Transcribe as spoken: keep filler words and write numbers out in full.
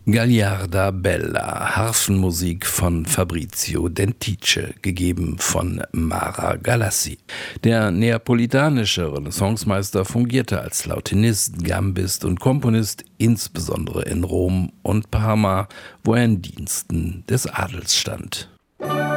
Gagliarda Bella, Harfenmusik von Fabrizio Dentice, gegeben von Mara Galassi. Der neapolitanische Renaissancemeister fungierte als Lautenist, Gambist und Komponist, insbesondere in Rom und Parma, wo er in Diensten des Adels stand.